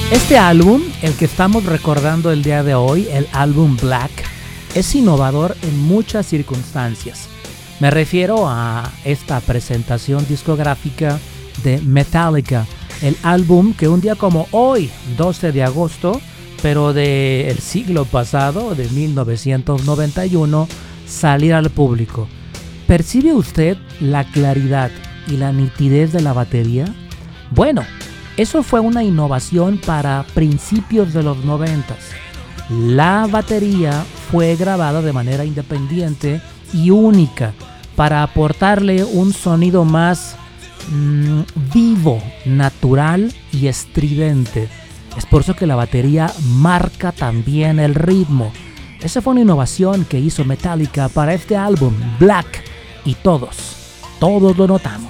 Este álbum, el que estamos recordando el día de hoy, el álbum Black, es innovador en muchas circunstancias. Me refiero a esta presentación discográfica de Metallica, el álbum que un día como hoy, 12 de agosto, pero del siglo pasado, de 1991, saliera al público. ¿Percibe usted la claridad y la nitidez de la batería? Bueno, eso fue una innovación para principios de los 90. La batería fue grabada de manera independiente y única para aportarle un sonido más vivo, natural y estridente. Es por eso que la batería marca también el ritmo. Esa fue una innovación que hizo Metallica para este álbum, Black, y todos lo notamos.